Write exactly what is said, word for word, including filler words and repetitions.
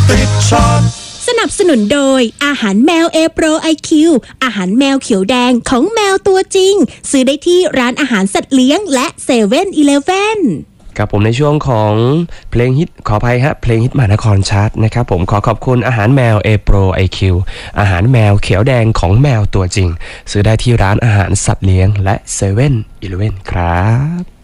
ติดช็อตสนับสนุนโดยอาหารแมว A Pro ไอ คิว อาหารแมวเขียวแดงของแมวตัวจริงซื้อได้ที่ร้านอาหารสัตว์เลี้ยงและเซเว่นอีเลฟเว่นครับผมในช่วงของเพลงฮิตขออภัยฮะเพลงฮิตมหานครชาร์ตนะครับผมขอขอบคุณอาหารแมว A Pro ไอ คิว อาหารแมวเขียวแดงของแมวตัวจริงซื้อได้ที่ร้านอาหารสัตว์เลี้ยงและเซเว่นอีเลฟเว่นครับ